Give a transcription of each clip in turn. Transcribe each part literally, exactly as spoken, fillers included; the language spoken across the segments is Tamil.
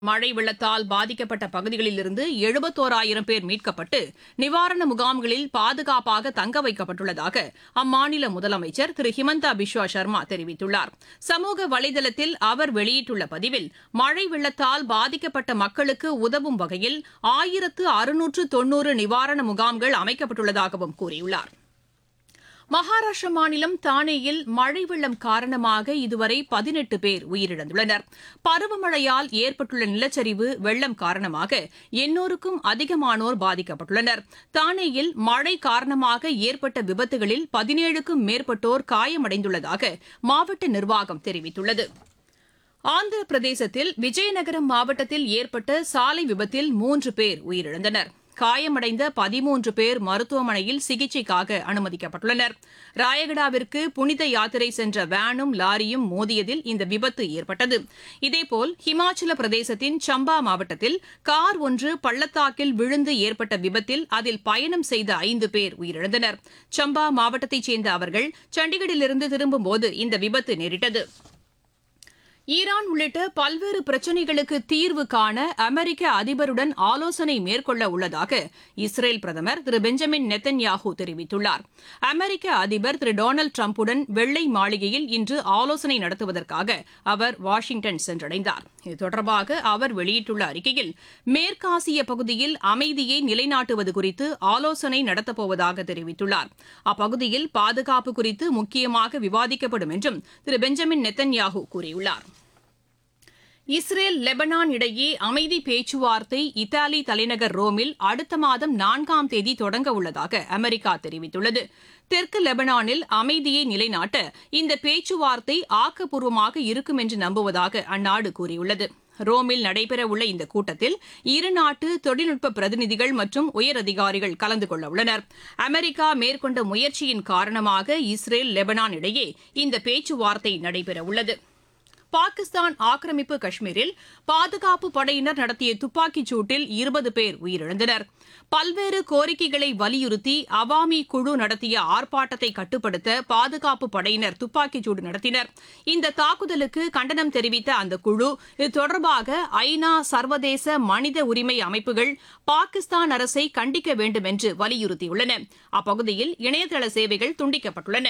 மழை வெள்ளத்தால் பாதிக்கப்பட்ட பகுதிகளிலிருந்து எழுபத்தோராயிரம் பேர் மீட்கப்பட்டு நிவாரண முகாம்களில் பாதுகாப்பாக தங்க வைக்கப்பட்டுள்ளதாக அம்மாநில முதலமைச்சர் திரு ஹிமந்தா பிஸ்வா சர்மா தெரிவித்துள்ளார். சமூக வலைதளத்தில் அவர் வெளியிட்டுள்ள பதிவில் மழை வெள்ளத்தால் பாதிக்கப்பட்ட மக்களுக்கு உதவும் வகையில் ஆயிரத்து அறுநூற்று தொன்னூறு நிவாரண முகாம்கள் அமைக்கப்பட்டுள்ளதாகவும் கூறியுள்ளார். மகாராஷ்டிர மாநிலம் தானேயில் மழை வெள்ளம் காரணமாக இதுவரை பதினெட்டு பேர் உயிரிழந்துள்ளனர். பருவமழையால் ஏற்பட்டுள்ள நிலச்சரிவு, வெள்ளம் காரணமாக எண்ணூறுக்கும் அதிகமானோர் பாதிக்கப்பட்டுள்ளனர். தானேயில் மழை காரணமாக ஏற்பட்ட விபத்துகளில் பதினேழுக்கும் மேற்பட்டோர் காயமடைந்துள்ளதாக மாவட்ட நிர்வாகம் தெரிவித்துள்ளது. ஆந்திர பிரதேசத்தில் விஜயநகரம் மாவட்டத்தில் ஏற்பட்ட சாலை விபத்தில் மூன்று பேர் உயிரிழந்தனர். காயமடைந்த பதிமூன்று பேர் மருத்துவமனையில் சிகிச்சைக்காக அனுமதிக்கப்பட்டுள்ளனர். ராயகடாவிற்கு புனித யாத்திரை சென்ற வேனும் லாரியும் மோதியதில் இந்த விபத்து ஏற்பட்டது. இதேபோல் ஹிமாச்சல பிரதேசத்தின் சம்பா மாவட்டத்தில் கார் ஒன்று பள்ளத்தாக்கில் விழுந்து ஏற்பட்ட விபத்தில் அதில் பயணம் செய்த ஐந்து பேர் உயிரிழந்தனர். சம்பா மாவட்டத்தைச் சேர்ந்த அவர்கள் சண்டிகரிலிருந்து திரும்பும்போது இந்த விபத்து நேரிட்டது. ஈரான் உள்ளிட்ட பல்வேறு பிரச்சினைகளுக்கு தீர்வு காண அமெரிக்க அதிபருடன் ஆலோசனை மேற்கொள்ள உள்ளதாக இஸ்ரேல் பிரதமர் திரு பெஞ்சமின் நெத்தன்யாஹூ தெரிவித்துள்ளார். அமெரிக்க அதிபர் திரு டொனால்டு டிரம்புடன் வெள்ளை மாளிகையில் இன்று ஆலோசனை நடத்துவதற்காக அவர் வாஷிங்டன் சென்றடைந்தார். இது தொடர்பாக அவர் வெளியிட்டுள்ள அறிக்கையில் மேற்காசிய பகுதியில் அமைதியை நிலைநாட்டுவது குறித்து ஆலோசனை நடத்தப்போவதாக தெரிவித்துள்ளார். அப்பகுதியில் பாதுகாப்பு குறித்து முக்கியமாக விவாதிக்கப்படும் என்றும் திரு பெஞ்சமின் நெத்தன்யாஹூ கூறியுள்ளார். இஸ்ரேல் லெபனான் இடையே அமைதி பேச்சுவார்த்தை இத்தாலி தலைநகர் ரோமில் அடுத்த மாதம் நான்காம் தேதி தொடங்க உள்ளதாக அமெரிக்கா தெரிவித்துள்ளது. தெற்கு லெபனானில் அமைதியை நிலைநாட்ட இந்த பேச்சுவார்த்தை ஆக்கப்பூர்வமாக இருக்கும் என்று நம்புவதாக அந்நாடு கூறியுள்ளது. ரோமில் நடைபெறவுள்ள இந்த கூட்டத்தில் இருநாட்டு தொழில்நுட்ப பிரதிநிதிகள் மற்றும் உயரதிகாரிகள் கலந்து கொள்ள உள்ளனர். அமெரிக்கா மேற்கொண்ட முயற்சியின் காரணமாக இஸ்ரேல் லெபனான் இடையே இந்த பேச்சுவார்த்தை நடைபெறவுள்ளது. பாகிஸ்தான் ஆக்கிரமிப்பு காஷ்மீரில் பாதுகாப்பு படையினர் நடத்திய துப்பாக்கிச் சூட்டில் இருபது பேர் உயிரிழந்தனர். பல்வேறு கோரிக்கைகளை வலியுறுத்தி அவாமி குழு நடத்திய ஆர்ப்பாட்டத்தை கட்டுப்படுத்த பாதுகாப்பு படையினர் துப்பாக்கிச் சூடு நடத்தினர். இந்த தாக்குதலுக்கு கண்டனம் தெரிவித்த அந்த குழு இது தொடர்பாக ஐநா, சர்வதேச மனித உரிமை அமைப்புகள் பாகிஸ்தான் அரசை கண்டிக்க வேண்டும் என்று வலியுறுத்தியுள்ளன. அப்பகுதியில் இணையதள சேவைகள் துண்டிக்கப்பட்டுள்ளன.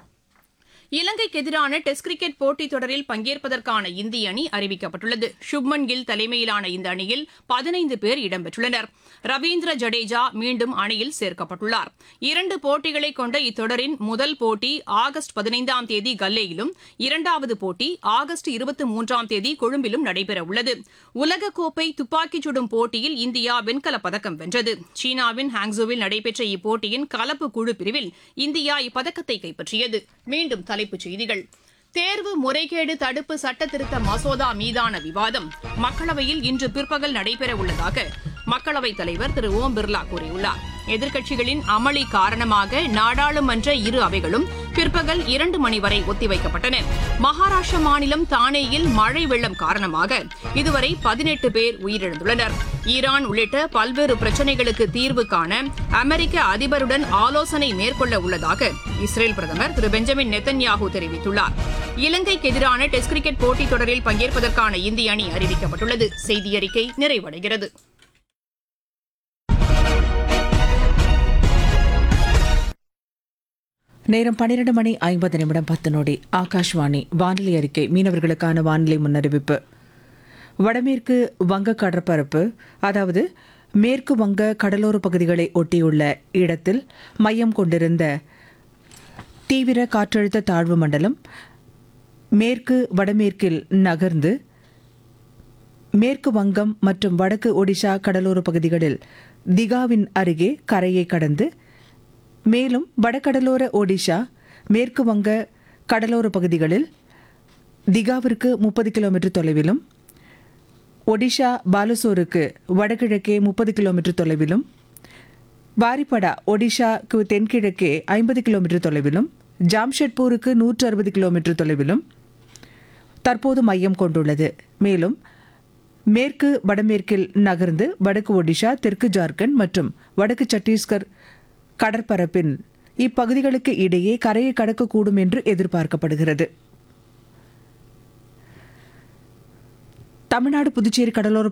இலங்கைக்கு எதிரான டெஸ்ட் கிரிக்கெட் போட்டித் தொடரில் பங்கேற்பதற்கான இந்திய அணி அறிவிக்கப்பட்டுள்ளது. சுப்மன் கில் தலைமையிலான இந்த அணியில் பதினைந்து பேர் இடம்பெற்றுள்ளனர். ரவீந்திர ஜடேஜா மீண்டும் அணியில் சேர்க்கப்பட்டுள்ளார். இரண்டு போட்டிகளை கொண்ட இத்தொடரின் முதல் போட்டி ஆகஸ்ட் பதினைந்தாம் தேதி கல்லேயிலும், இரண்டாவது போட்டி ஆகஸ்ட் இருபத்தி மூன்றாம் தேதி கொழும்பிலும் நடைபெறவுள்ளது. உலகக்கோப்பை துப்பாக்கிச் சுடும் போட்டியில் இந்தியா வெண்கலப் பதக்கம் வென்றது. சீனாவின் ஹாங்ஸோவில் நடைபெற்ற இப்போட்டியின் கலப்பு குழு பிரிவில் இந்தியா இப்பதக்கத்தை கைப்பற்றியது. மீண்டும் தலைப்புச் செய்திகள். தேர்வு முறைகேடு தடுப்பு சட்டத்திருத்த மசோதா மீதான விவாதம் மக்களவையில் இன்று பிற்பகல் நடைபெறவுள்ளதாக மக்களவைத் தலைவர் திரு ஓம் பிர்லா கூறியுள்ளார். எதிர்க்கட்சிகளின் அமளி காரணமாக நாடாளுமன்ற இரு அவைகளும் பிற்பகல் இரண்டு மணி வரை ஒத்திவைக்கப்பட்டன. மகாராஷ்டிர மாநிலம் தானேயில் மழை வெள்ளம் காரணமாக இதுவரை பதினெட்டு பேர் உயிரிழந்துள்ளனர். ஈரான் உள்ளிட்ட பல்வேறு பிரச்சினைகளுக்கு தீர்வு காண அமெரிக்க அதிபருடன் ஆலோசனை மேற்கொள்ள உள்ளதாக இஸ்ரேல் பிரதமர் திரு பெஞ்சமின் நெத்தன்யாஹூ தெரிவித்துள்ளார். இலங்கைக்கு எதிரான டெஸ்ட் கிரிக்கெட் போட்டித் தொடரில் பங்கேற்பதற்கான இந்திய அணி அறிவிக்கப்பட்டுள்ளது. செய்தியறிக்கை நிறைவடைகிறது. நேரம் பன்னிரண்டு மணி ஐம்பது நிமிடம் பத்து நொடி. ஆகாஷ்வாணி வானிலை அறிக்கை. மீனவர்களுக்கான வானிலை முன்னறிவிப்பு. வடமேற்கு வங்க கடற்பரப்பு, அதாவது மேற்கு வங்க கடலோர பகுதிகளை ஒட்டியுள்ள இடத்தில் மையம் கொண்டிருந்த தீவிர காற்றழுத்த தாழ்வு மண்டலம் மேற்கு வடமேற்கில் நகர்ந்து மேற்கு வங்கம் மற்றும் வடக்கு ஒடிஷா கடலோர பகுதிகளில் திகாவின் அருகே கரையை கடந்து மேலும் வடகடலோர ஒடிஷா, மேற்கு வங்க கடலோர பகுதிகளில் திகாவிற்கு முப்பது கிலோமீட்டர் தொலைவிலும், ஒடிஷா பாலசோருக்கு வடகிழக்கே முப்பது கிலோமீட்டர் தொலைவிலும், பாரிபடா ஒடிஷாக்கு தென்கிழக்கே ஐம்பது கிலோமீட்டர் தொலைவிலும், ஜாம்ஷெட்பூருக்கு நூற்று அறுபது கிலோமீட்டர் தொலைவிலும் தற்போது மையம் கொண்டுள்ளது. மேலும் மேற்கு வடமேற்கில் நகர்ந்து வடக்கு ஒடிஷா, தெற்கு ஜார்க்கண்ட் மற்றும் வடக்கு சத்தீஸ்கர் கடற்பரப்பின் இப்பகுதிகளுக்கு இடையே கரையை கடக்கக்கூடும் என்று எதிர்பார்க்கப்படுகிறது. தமிழ்நாடு புதுச்சேரி கடலோர